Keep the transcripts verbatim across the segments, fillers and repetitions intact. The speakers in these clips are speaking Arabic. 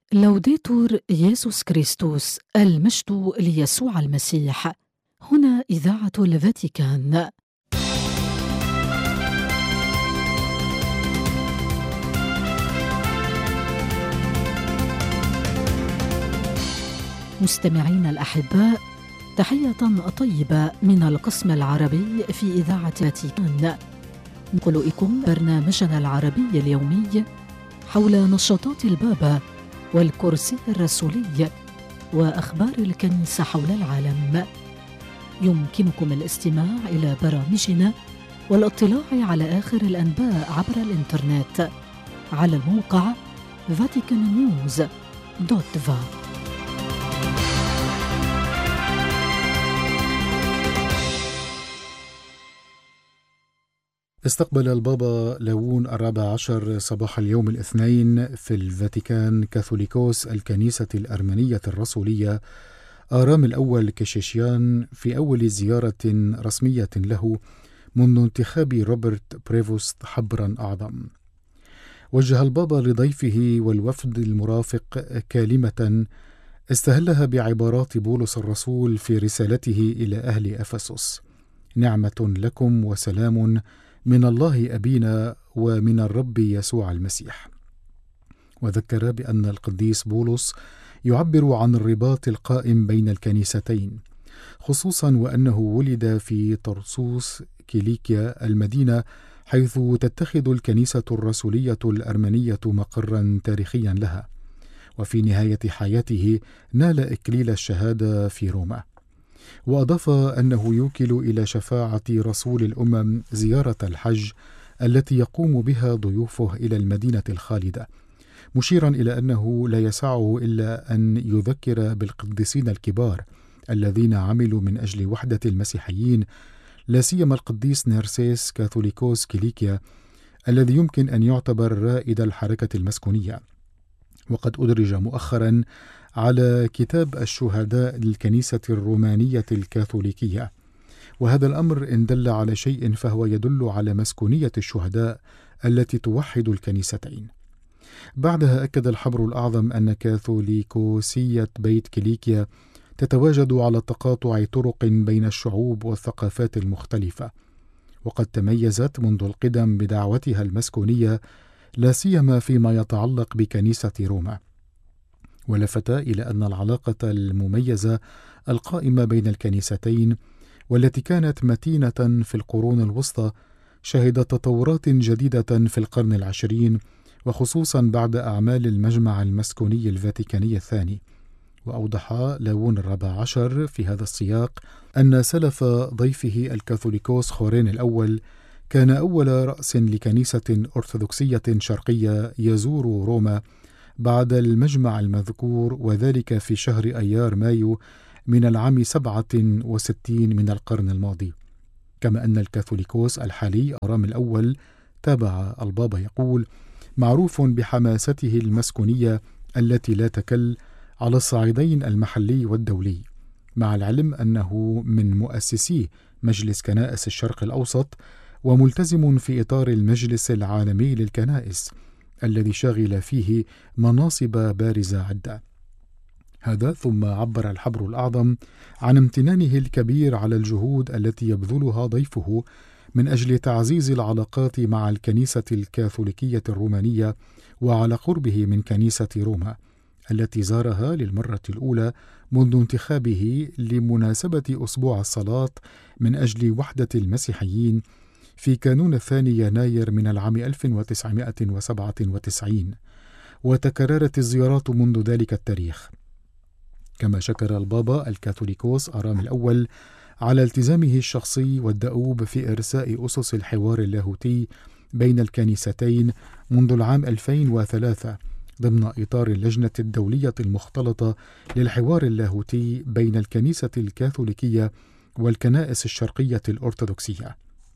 لوديتور يسوع كريستوس، المجد ليسوع المسيح. هنا إذاعة الفاتيكان. مستمعين الأحباء، تحية طيبة من القسم العربي في إذاعة الفاتيكان. نقل لكم برنامجنا العربي اليومي حول نشاطات البابا والكرسي الرسولي وأخبار الكنيسة حول العالم. يمكنكم الاستماع إلى برامجنا والاطلاع على آخر الأنباء عبر الإنترنت على الموقع فاتيكان نيوز دوت فا. استقبل البابا لاوون الرابع عشر صباح اليوم الاثنين في الفاتيكان كاثوليكوس الكنيسة الأرمنية الرسولية آرام الأول كشيشيان في أول زيارة رسمية له منذ انتخاب روبرت بريفوست حبرا أعظم. وجه البابا لضيفه والوفد المرافق كلمة استهلها بعبارات بولس الرسول في رسالته إلى أهل أفسس: نعمة لكم وسلام من الله أبينا ومن الرب يسوع المسيح. وذكر بأن القديس بولس يعبر عن الرباط القائم بين الكنيستين، خصوصا وأنه ولد في طرسوس كيليكيا، المدينة حيث تتخذ الكنيسة الرسولية الأرمنية مقرا تاريخيا لها، وفي نهاية حياته نال إكليل الشهادة في روما. وأضاف أنه يوكل إلى شفاعة رسول الأمم زيارة الحج التي يقوم بها ضيوفه إلى المدينة الخالدة، مشيرا إلى أنه لا يسعه إلا أن يذكر بالقديسين الكبار الذين عملوا من أجل وحدة المسيحيين، لا سيما القديس نيرسيس كاثوليكوس كيليكيا الذي يمكن أن يعتبر رائد الحركة المسكونية، وقد أدرج مؤخرا على كتاب الشهداء للكنيسة الرومانية الكاثوليكية. وهذا الأمر إن دل على شيء فهو يدل على مسكونية الشهداء التي توحد الكنيستين. بعدها أكد الحبر الأعظم أن كاثوليكوسية بيت كيليكيا تتواجد على تقاطع طرق بين الشعوب والثقافات المختلفة، وقد تميزت منذ القدم بدعوتها المسكونية، لا سيما فيما يتعلق بكنيسة روما. ولفت إلى أن العلاقة المميزة القائمة بين الكنيستين والتي كانت متينة في القرون الوسطى شهدت تطورات جديدة في القرن العشرين، وخصوصا بعد أعمال المجمع المسكوني الفاتيكاني الثاني. وأوضح لاوون الرابع عشر في هذا السياق أن سلف ضيفه الكاثوليكوس خورين الأول كان أول رأس لكنيسة أرثوذكسية شرقية يزور روما بعد المجمع المذكور، وذلك في شهر أيار مايو من العام سبعة وستين من القرن الماضي. كما أن الكاثوليكوس الحالي آرام الأول، تابع البابا يقول، معروف بحماسته المسكونية التي لا تكل على الصعيدين المحلي والدولي، مع العلم أنه من مؤسسي مجلس كنائس الشرق الأوسط، وملتزم في إطار المجلس العالمي للكنائس الذي شغل فيه مناصب بارزة عدة. هذا ثم عبر الحبر الأعظم عن امتنانه الكبير على الجهود التي يبذلها ضيفه من أجل تعزيز العلاقات مع الكنيسة الكاثوليكية الرومانية، وعلى قربه من كنيسة روما التي زارها للمرة الأولى منذ انتخابه لمناسبة أسبوع الصلاة من أجل وحدة المسيحيين في كانون الثاني يناير من العام ألف وتسعمائة وسبعة وتسعين، وتكررت الزيارات منذ ذلك التاريخ. كما شكر البابا الكاثوليكوس آرام الأول على التزامه الشخصي والدؤوب في إرساء أسس الحوار اللاهوتي بين الكنيستين منذ العام ألفين وثلاثة ضمن إطار اللجنة الدولية المختلطة للحوار اللاهوتي بين الكنيسة الكاثوليكية والكنائس الشرقية الأرثوذكسية.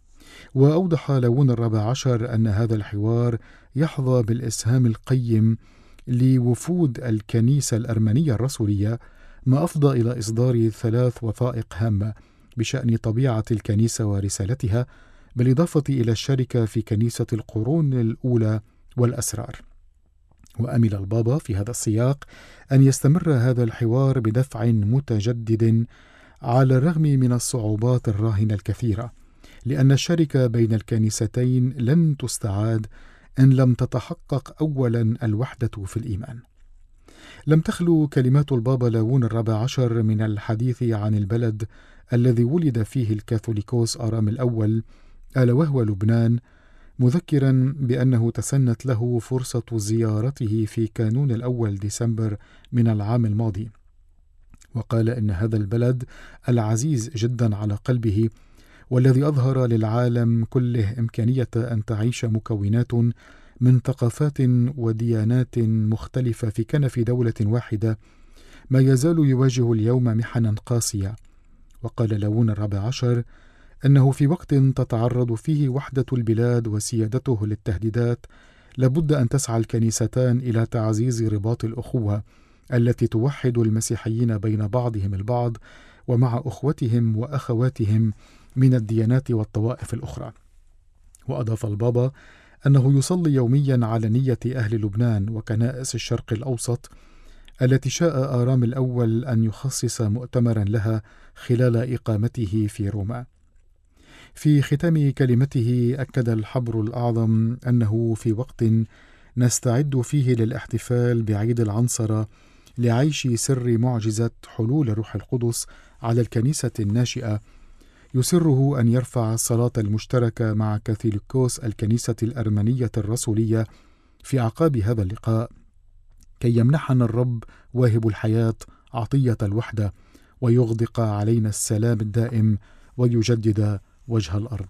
وأوضح لاوون الرابع عشر أن هذا الحوار يحظى بالإسهام القيم لوفود الكنيسة الأرمنية الرسولية، ما أفضى إلى إصدار ثلاث وثائق هامة بشأن طبيعة الكنيسة ورسالتها، بالإضافة إلى الشركة في كنيسة القرون الأولى والأسرار. وأمل البابا في هذا السياق أن يستمر هذا الحوار بدفع متجدد على الرغم من الصعوبات الراهنة الكثيرة، لأن الشركة بين الكنيستين لن تستعاد إن لم تتحقق أولا الوحدة في الإيمان. لم تخلو كلمات البابا لاون الرابع عشر من الحديث عن البلد الذي ولد فيه الكاثوليكوس آرام الأول، ألا وهو لبنان، مذكرا بأنه تسنت له فرصة زيارته في كانون الأول ديسمبر من العام الماضي، وقال إن هذا البلد العزيز جدا على قلبه والذي أظهر للعالم كله إمكانية أن تعيش مكونات من ثقافات وديانات مختلفة في كنف دولة واحدة ما يزال يواجه اليوم محنا قاسية. وقال لاون الرابع عشر أنه في وقت تتعرض فيه وحدة البلاد وسيادته للتهديدات لابد أن تسعى الكنيستان إلى تعزيز رباط الأخوة التي توحد المسيحيين بين بعضهم البعض ومع أخوتهم وأخواتهم من الديانات والطوائف الأخرى. وأضاف البابا أنه يصلي يوميا على نية أهل لبنان وكنائس الشرق الأوسط التي شاء آرام الأول أن يخصص مؤتمرا لها خلال إقامته في روما. في ختام كلمته أكد الحبر الأعظم أنه في وقت نستعد فيه للاحتفال بعيد العنصرة لعيش سر معجزة حلول الروح القدس على الكنيسة الناشئة، يسره أن يرفع الصلاة المشتركة مع كاثوليكوس الكنيسة الأرمنية الرسولية في أعقاب هذا اللقاء، كي يمنحنا الرب واهب الحياة عطية الوحدة ويغدق علينا السلام الدائم ويجدد وجه الأرض.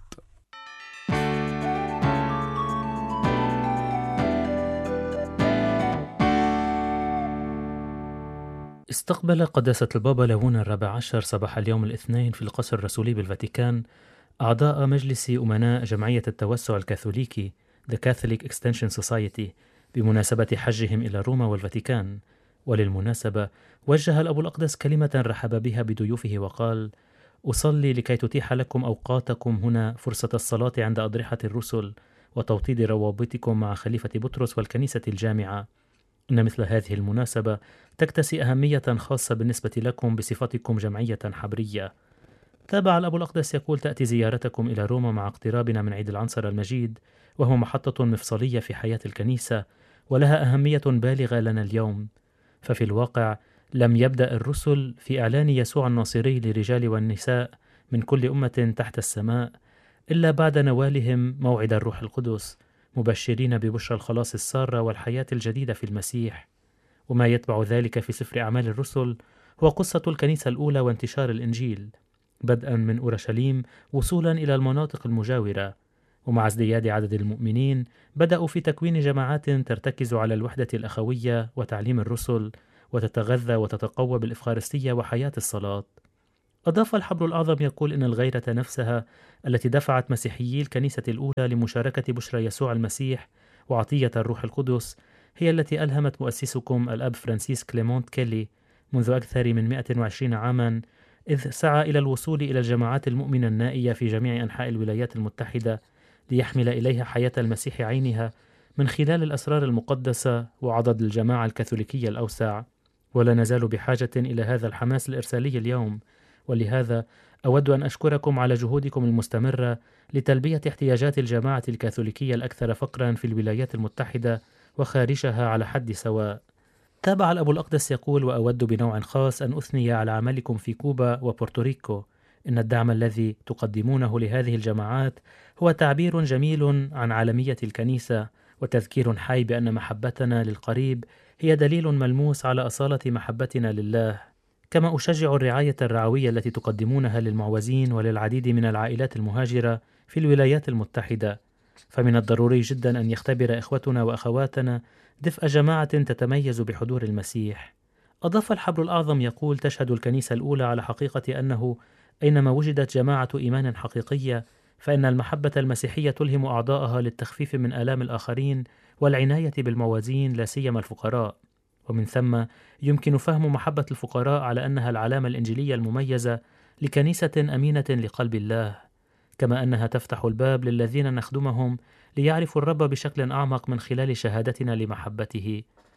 استقبل قداسة البابا لاون الرابع عشر صباح اليوم الاثنين في القصر الرسولي بالفاتيكان أعضاء مجلس أمناء جمعية التوسع الكاثوليكي The Catholic Extension Society بمناسبة حجهم إلى روما والفاتيكان. وللمناسبة وجه الأب الأقدس كلمة رحب بها بضيوفه وقال: أصلي لكي تتيح لكم أوقاتكم هنا فرصة الصلاة عند أضرحة الرسل وتوطيد روابطكم مع خليفة بطرس والكنيسة الجامعة. إن مثل هذه المناسبة تكتسي أهمية خاصة بالنسبة لكم بصفتكم جمعية حبرية. تابع الأب الأقدس يقول: تأتي زيارتكم إلى روما مع اقترابنا من عيد العنصرة المجيد، وهو محطة مفصلية في حياة الكنيسة ولها أهمية بالغة لنا اليوم. ففي الواقع لم يبدأ الرسل في إعلان يسوع الناصري للرجال والنساء من كل أمة تحت السماء إلا بعد نوالهم موعد الروح القدس، مبشرين ببشرى الخلاص السارة والحياة الجديدة في المسيح. وما يتبع ذلك في سفر أعمال الرسل هو قصة الكنيسة الأولى وانتشار الإنجيل، بدءا من أورشليم وصولا إلى المناطق المجاورة. ومع ازدياد عدد المؤمنين بدأوا في تكوين جماعات ترتكز على الوحدة الأخوية وتعليم الرسل، وتتغذى وتتقوى بالإفخارستية وحياة الصلاة. أضاف الحبر الأعظم يقول إن الغيرة نفسها التي دفعت مسيحيي الكنيسة الأولى لمشاركة بشرى يسوع المسيح وعطية الروح القدس هي التي ألهمت مؤسسكم الأب فرانسيس كليمونت كيلي منذ أكثر من مئة وعشرين عاما، إذ سعى إلى الوصول إلى الجماعات المؤمنة النائية في جميع أنحاء الولايات المتحدة ليحمل إليها حياة المسيح عينها من خلال الأسرار المقدسة وعضد الجماعة الكاثوليكية الأوسع. ولا نزال بحاجة إلى هذا الحماس الإرسالي اليوم، ولهذا أود أن أشكركم على جهودكم المستمرة لتلبية احتياجات الجماعة الكاثوليكية الأكثر فقرا في الولايات المتحدة وخارجها على حد سواء. تابع الأب الأقدس يقول: وأود بنوع خاص أن أثني على عملكم في كوبا وبورتوريكو. إن الدعم الذي تقدمونه لهذه الجماعات هو تعبير جميل عن عالمية الكنيسة وتذكير حي بأن محبتنا للقريب هي دليل ملموس على أصالة محبتنا لله. كما أشجع الرعاية الرعوية التي تقدمونها للمعوزين وللعديد من العائلات المهاجرة في الولايات المتحدة. فمن الضروري جدا أن يختبر إخوتنا وأخواتنا دفء جماعة تتميز بحضور المسيح. أضاف الحبر الأعظم يقول: تشهد الكنيسة الأولى على حقيقة أنه أينما وجدت جماعة إيمان حقيقية فإن المحبة المسيحية تلهم أعضائها للتخفيف من آلام الآخرين والعناية بالموازين لا سيما الفقراء. ومن ثم يمكن فهم محبة الفقراء على أنها العلامة الإنجيلية المميزة لكنيسة أمينة لقلب الله، كما أنها تفتح الباب للذين نخدمهم ليعرفوا الرب بشكل أعمق من خلال شهادتنا لمحبته.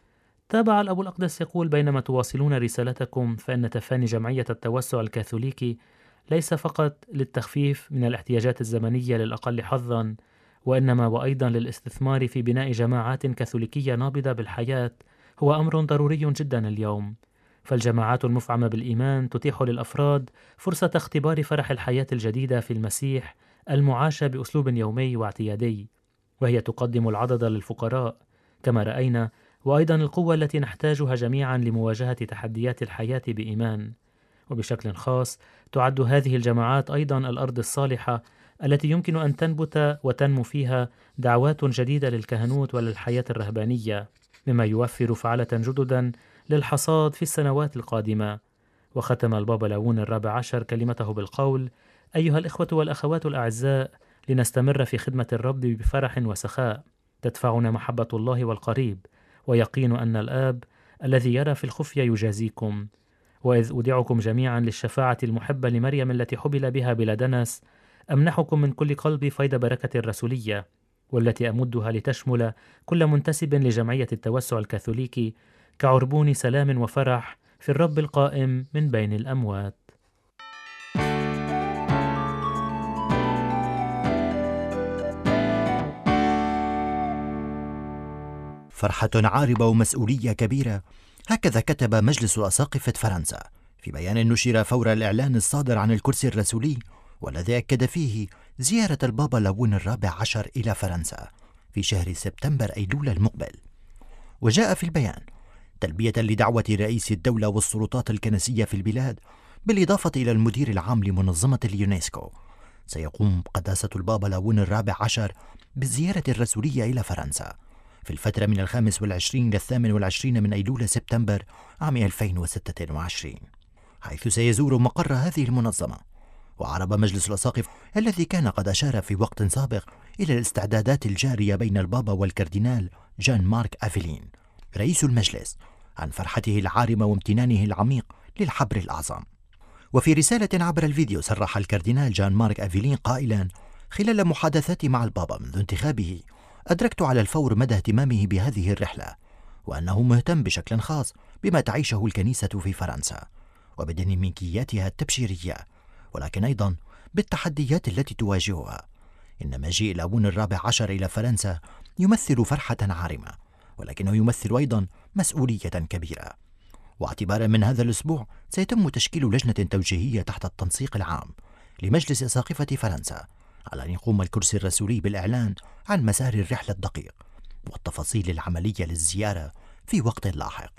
تابع الأب الأقدس يقول: بينما تواصلون رسالتكم فإن تفاني جمعية التوسع الكاثوليكي ليس فقط للتخفيف من الاحتياجات الزمنية للأقل حظا، وإنما وأيضا للاستثمار في بناء جماعات كاثوليكية نابضة بالحياة، هو أمر ضروري جدا اليوم. فالجماعات المفعمة بالإيمان تتيح للأفراد فرصة اختبار فرح الحياة الجديدة في المسيح المعاشة بأسلوب يومي واعتيادي، وهي تقدم العضد للفقراء كما رأينا، وأيضا القوة التي نحتاجها جميعا لمواجهة تحديات الحياة بإيمان. وبشكل خاص تعد هذه الجماعات أيضا الأرض الصالحة التي يمكن أن تنبت وتنمو فيها دعوات جديدة للكهنوت وللحياة الرهبانية، مما يوفر فعالة جددا للحصاد في السنوات القادمة. وختم البابا لاون الرابع عشر كلمته بالقول: أيها الإخوة والأخوات الأعزاء، لنستمر في خدمة الرب بفرح وسخاء، تدفعنا محبة الله والقريب، ويقين أن الآب الذي يرى في الخفية يجازيكم. وإذ أودعكم جميعا للشفاعة المحبة لمريم التي حبل بها بلا دنس، أمنحكم من كل قلبي فيض بركة الرسولية، والتي أمدها لتشمل كل منتسب لجمعية التوسع الكاثوليكي كعربون سلام وفرح في الرب القائم من بين الأموات. فرحة عاربة ومسؤولية كبيرة، هكذا كتب مجلس أساقفة فرنسا في بيان نشر فور الإعلان الصادر عن الكرسي الرسولي، والذي أكد فيه زيارة البابا لاون الرابع عشر إلى فرنسا في شهر سبتمبر أيلول المقبل. وجاء في البيان تلبية لدعوة رئيس الدولة والسلطات الكنسية في البلاد، بالإضافة إلى المدير العام لمنظمة اليونسكو، سيقوم قداسة البابا لاون الرابع عشر بالزيارة الرسولية إلى فرنسا في الفترة من الخامس والعشرين إلى الثامن والعشرين من أيلول سبتمبر عام ألفين وستة وعشرين، حيث سيزور مقر هذه المنظمة. وعرب مجلس الأساقفة الذي كان قد أشار في وقت سابق إلى الاستعدادات الجارية بين البابا والكاردينال جان مارك أفيلين رئيس المجلس عن فرحته العارمة وامتنانه العميق للحبر الأعظم. وفي رسالة عبر الفيديو صرح الكاردينال جان مارك أفيلين قائلا: خلال محادثاتي مع البابا منذ انتخابه، أدركت على الفور مدى اهتمامه بهذه الرحلة، وأنه مهتم بشكل خاص بما تعيشه الكنيسة في فرنسا وبديناميكياتها التبشيرية، ولكن أيضا بالتحديات التي تواجهها. إن مجيء لاون الرابع عشر إلى فرنسا يمثل فرحة عارمة، ولكنه يمثل أيضا مسؤولية كبيرة. واعتبارا من هذا الأسبوع سيتم تشكيل لجنة توجيهية تحت التنسيق العام لمجلس أساقفة فرنسا على أن يقوم الكرسي الرسولي بالإعلان عن مسار الرحلة الدقيق والتفاصيل العملية للزيارة في وقت لاحق.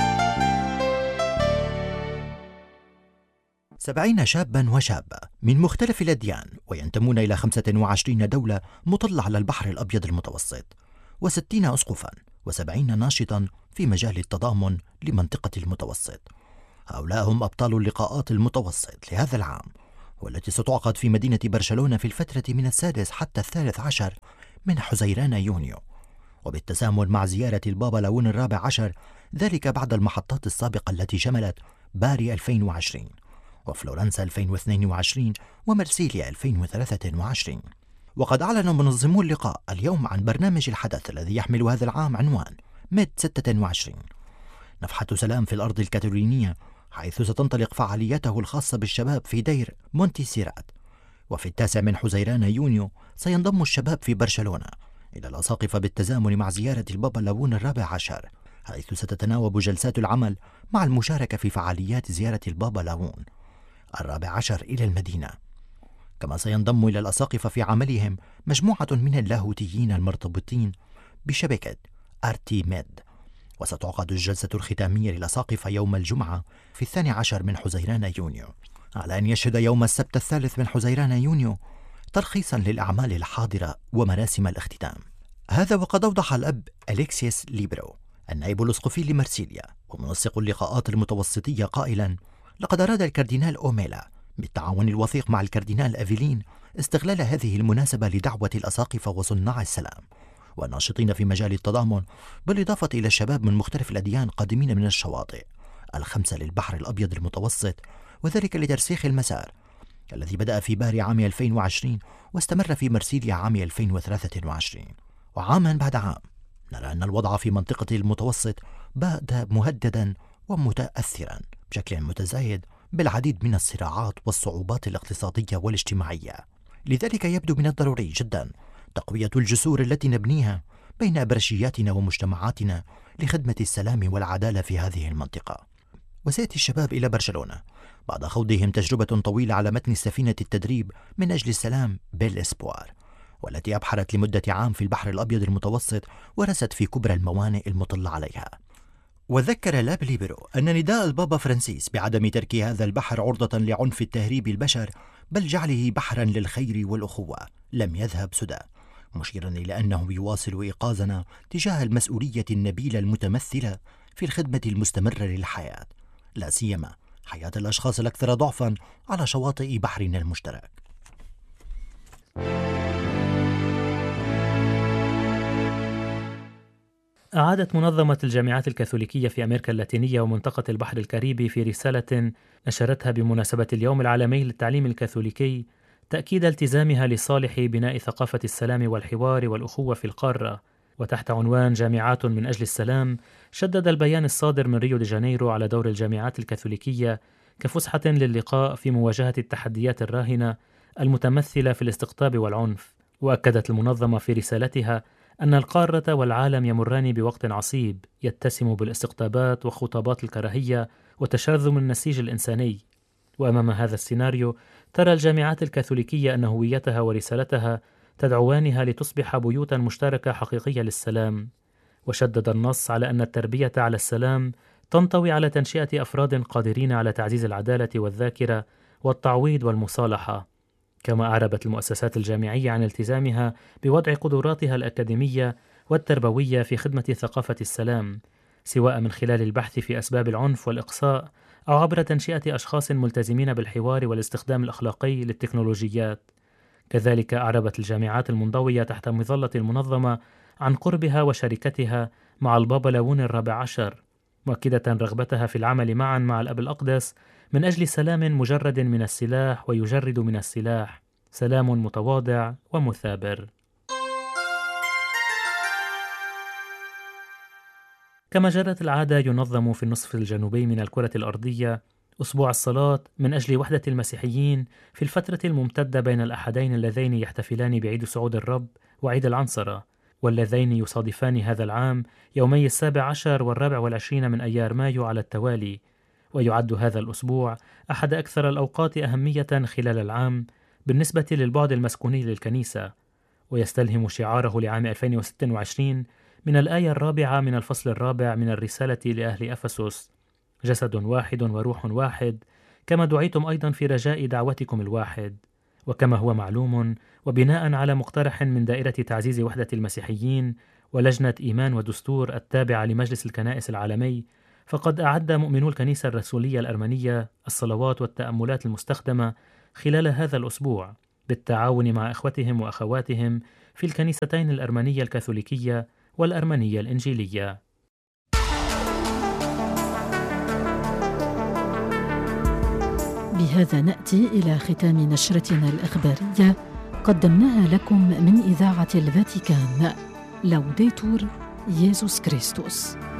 سبعين شابا وشابة من مختلف الأديان وينتمون إلى خمسة وعشرين دولة مطلة على البحر الأبيض المتوسط، وستين أسقفا وسبعين ناشطا في مجال التضامن لمنطقة المتوسط. هؤلاء هم أبطال اللقاءات المتوسط لهذا العام، والتي ستعقد في مدينة برشلونة في الفترة من السادس حتى الثالث عشر من حزيران يونيو، وبالتزامن مع زيارة البابا لاون الرابع عشر، ذلك بعد المحطات السابقة التي شملت باري ألفين وعشرين وفلورنسا ألفين واثنين وعشرين ومرسيليا ألفين وثلاثة وعشرين. وقد أعلن منظمو اللقاء اليوم عن برنامج الحدث الذي يحمل هذا العام عنوان ميد ستة وعشرين، نفحة سلام في الأرض الكاتالونية، حيث ستنطلق فعالياته الخاصة بالشباب في دير مونتي سيرات. وفي التاسع من حزيران يونيو سينضم الشباب في برشلونة إلى الأساقفة بالتزامن مع زيارة البابا لاون الرابع عشر، حيث ستتناوب جلسات العمل مع المشاركة في فعاليات زيارة البابا لاون الرابع عشر إلى المدينة. كما سينضم إلى الأساقفة في عملهم مجموعة من اللاهوتيين المرتبطين بشبكة أرتي ميد. وستعقد الجلسة الختامية للأساقفة يوم الجمعة في الثاني عشر من حزيران يونيو، على أن يشهد يوم السبت الثالث من حزيران يونيو ترخيصا للأعمال الحاضرة ومراسم الاختتام. هذا وقد أوضح الأب أليكسيس ليبرو النائب الأسقفي لمرسيليا ومنسق اللقاءات المتوسطية قائلا: لقد أراد الكاردينال أوميلا بالتعاون الوثيق مع الكاردينال أفيلين استغلال هذه المناسبة لدعوة الأساقفة وصناع السلام والناشطين في مجال التضامن، بالإضافة إلى الشباب من مختلف الأديان قادمين من الشواطئ الخمسة للبحر الأبيض المتوسط، وذلك لترسيخ المسار الذي بدأ في باري عام ألفين وعشرين واستمر في مرسيليا عام ألفين وثلاثة وعشرين. وعاما بعد عام نرى أن الوضع في منطقة المتوسط بدا مهددا ومتأثرا بشكل متزايد بالعديد من الصراعات والصعوبات الاقتصادية والاجتماعية. لذلك يبدو من الضروري جدا تقوية الجسور التي نبنيها بين أبرشياتنا ومجتمعاتنا لخدمة السلام والعدالة في هذه المنطقة. وسيأتي الشباب إلى برشلونة بعد خوضهم تجربة طويلة على متن سفينة التدريب من أجل السلام بالإسبوار، والتي أبحرت لمدة عام في البحر الأبيض المتوسط ورست في كبرى الموانئ المطلة عليها. وذكر لابليبرو أن نداء البابا فرانسيس بعدم ترك هذا البحر عرضة لعنف التهريب البشر بل جعله بحرا للخير والأخوة لم يذهب سدى، مشيرا إلى أنه يواصل إيقاظنا تجاه المسؤولية النبيلة المتمثلة في الخدمة المستمرة للحياة، لا سيما حياة الأشخاص الأكثر ضعفا على شواطئ بحرنا المشترك. أعادت منظمة الجامعات الكاثوليكية في أمريكا اللاتينية ومنطقة البحر الكاريبي في رسالة نشرتها بمناسبة اليوم العالمي للتعليم الكاثوليكي تأكيد التزامها لصالح بناء ثقافة السلام والحوار والأخوة في القارة. وتحت عنوان جامعات من أجل السلام، شدد البيان الصادر من ريو دي جانيرو على دور الجامعات الكاثوليكية كفسحة للقاء في مواجهة التحديات الراهنة المتمثلة في الاستقطاب والعنف. وأكدت المنظمة في رسالتها أن القارة والعالم يمران بوقت عصيب يتسم بالاستقطابات وخطابات الكراهية وتشرذم النسيج الإنساني. وأمام هذا السيناريو ترى الجامعات الكاثوليكية أن هويتها ورسالتها تدعوانها لتصبح بيوتا مشتركة حقيقية للسلام. وشدد النص على أن التربية على السلام تنطوي على تنشئة أفراد قادرين على تعزيز العدالة والذاكرة والتعويض والمصالحة. كما أعربت المؤسسات الجامعية عن التزامها بوضع قدراتها الأكاديمية والتربوية في خدمة ثقافة السلام، سواء من خلال البحث في أسباب العنف والإقصاء أو عبر تنشئة أشخاص ملتزمين بالحوار والاستخدام الأخلاقي للتكنولوجيات. كذلك أعربت الجامعات المنضوية تحت مظلة المنظمة عن قربها وشركتها مع البابا لاون الرابع عشر، مؤكدة رغبتها في العمل معا مع الأب الأقدس من أجل سلام مجرد من السلاح ويجرد من السلاح، سلام متواضع ومثابر. كما جرت العادة، ينظم في النصف الجنوبي من الكرة الأرضية أسبوع الصلاة من أجل وحدة المسيحيين في الفترة الممتدة بين الأحدين اللذين يحتفلان بعيد صعود الرب وعيد العنصرة، واللذين يصادفان هذا العام يومي السابع عشر والرابع والعشرين من أيار مايو على التوالي. ويعد هذا الأسبوع أحد أكثر الأوقات أهمية خلال العام بالنسبة للبعد المسكوني للكنيسة، ويستلهم شعاره لعام ألفين وستة وعشرين من الآية الرابعة من الفصل الرابع من الرسالة لأهل أفسس: جسد واحد وروح واحد، كما دعيتم أيضا في رجاء دعوتكم الواحد. وكما هو معلوم، وبناء على مقترح من دائرة تعزيز وحدة المسيحيين ولجنة إيمان ودستور التابعة لمجلس الكنائس العالمي، فقد أعد مؤمنو الكنيسة الرسولية الأرمنية الصلوات والتأملات المستخدمة خلال هذا الأسبوع بالتعاون مع إخوتهم وأخواتهم في الكنيستين الأرمنية الكاثوليكية والأرمنية الإنجيلية. بهذا نأتي إلى ختام نشرتنا الإخبارية قدمناها لكم من إذاعة الفاتيكان. لوديتور يسوع كريستوس.